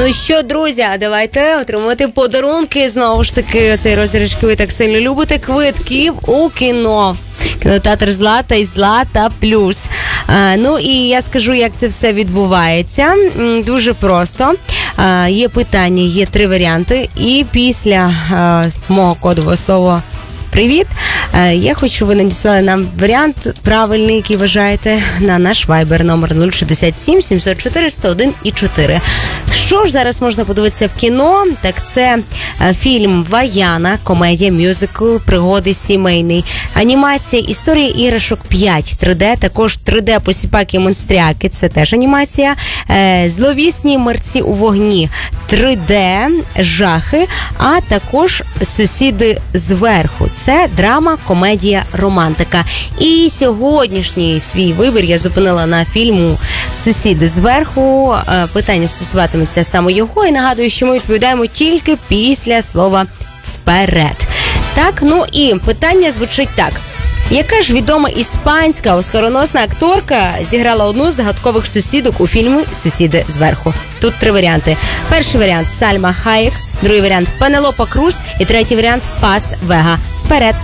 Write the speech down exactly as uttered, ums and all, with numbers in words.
Ну що, друзі, давайте отримати подарунки. Знову ж таки, цей розіграш, ви так сильно любите. Квитків у кіно. Кінотеатр «Злата» і «Злата плюс». А, ну і я скажу, як це все відбувається. Дуже просто. А, є питання, є три варіанти. І після а, мого кодового слова «Привіт», я хочу, ви надіслали нам варіант правильний, який вважаєте, на наш вайбер номер нуль шістдесят сім сімсот чотири сто один і чотири. Що ж зараз можна подивитися в кіно? Так це фільм «Ваяна», комедія, мюзикл, пригоди сімейний. Анімація «Історія іграшок п'ять», три де, також три де «Посіпаки і монстряки», це теж анімація. «Зловісні мерці у вогні», три де «Жахи», а також «Сусіди зверху». Це драма, комедія, романтика. І сьогоднішній свій вибір я зупинила на фільму «Сусіди зверху». Питання стосуватиметься саме його. І нагадую, що ми відповідаємо тільки після слова «вперед». Так, ну і питання звучить так. Яка ж відома іспанська оскароносна акторка зіграла одну з загадкових сусідок у фільмі «Сусіди зверху»? Тут три варіанти. Перший варіант – Сальма Хаєк, другий варіант – Пенелопа Круз і третій варіант – Пас Вега. Вперед!